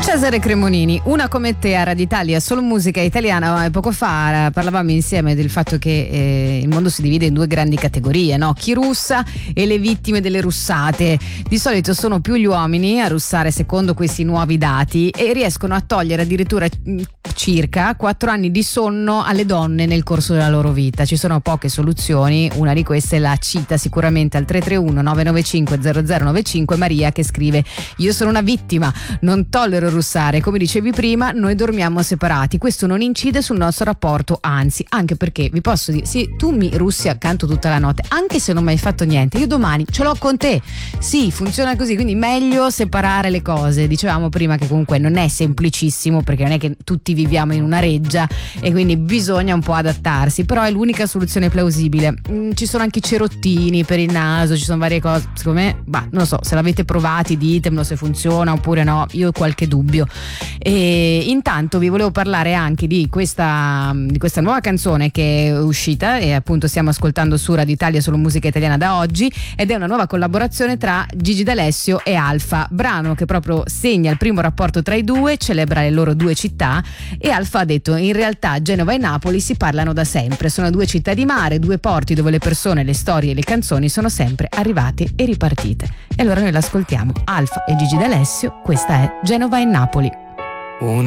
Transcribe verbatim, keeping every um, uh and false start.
Cesare Cremonini, Una come te a Radio Italia, solo musica italiana. Poco fa parlavamo insieme del fatto che eh, il mondo si divide in due grandi categorie, no? Chi russa e le vittime delle russate. Di solito sono più gli uomini a russare secondo questi nuovi dati e riescono a togliere addirittura circa quattro anni di sonno alle donne nel corso della loro vita. Ci sono poche soluzioni, una di queste la cita sicuramente al tre tre uno nove nove cinque zero zero nove cinque Maria, che scrive: io sono una vittima, non tollero russare, come dicevi prima noi dormiamo separati, questo non incide sul nostro rapporto, anzi, anche perché vi posso dire, sì, tu mi russi accanto tutta la notte anche se non mi hai fatto niente, io domani ce l'ho con te, sì, funziona così, quindi meglio separare le cose. Dicevamo prima che comunque non è semplicissimo, perché non è che tutti viviamo in una reggia e quindi bisogna un po' adattarsi, però è l'unica soluzione plausibile. Mm, ci sono anche i cerottini per il naso, ci sono varie cose, secondo me, bah, non lo so, se l'avete provati ditemelo se funziona oppure no, io ho qualche dubbio. E intanto vi volevo parlare anche di questa, di questa nuova canzone che è uscita e appunto stiamo ascoltando su Radio Italia, solo musica italiana da oggi, ed è una nuova collaborazione tra Gigi D'Alessio e Alfa, brano che proprio segna il primo rapporto tra i due, celebra le loro due città. E Alfa ha detto: in realtà Genova e Napoli si parlano da sempre, sono due città di mare, due porti dove le persone, le storie e le canzoni sono sempre arrivate e ripartite. E allora noi l'ascoltiamo, Alfa e Gigi D'Alessio, questa è Genova e Napoli. Una